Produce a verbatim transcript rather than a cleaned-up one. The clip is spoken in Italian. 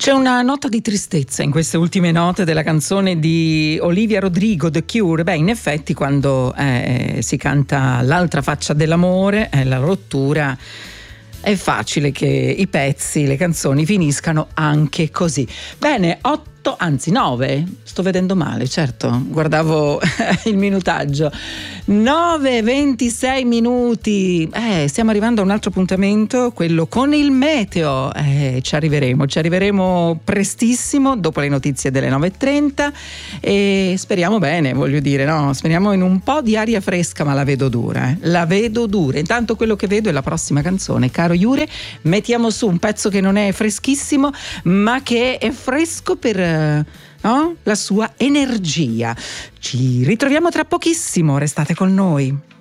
C'è una nota di tristezza in queste ultime note della canzone di Olivia Rodrigo, The Cure. Beh, in effetti quando eh, si canta l'altra faccia dell'amore, eh, la rottura, è facile che i pezzi, le canzoni finiscano anche così. Bene, otto, anzi nove, sto vedendo male, certo, guardavo il minutaggio. nove e ventisei minuti, eh, stiamo arrivando a un altro appuntamento, quello con il meteo. Eh, ci arriveremo, ci arriveremo prestissimo, dopo le notizie delle nove e trenta, e speriamo bene, voglio dire, no? Speriamo in un po' di aria fresca, ma la vedo dura, eh? La vedo dura. Intanto quello che vedo è la prossima canzone. Caro Jure, mettiamo su un pezzo che non è freschissimo, ma che è fresco per... no? La sua energia. Ci ritroviamo tra pochissimo, restate con noi.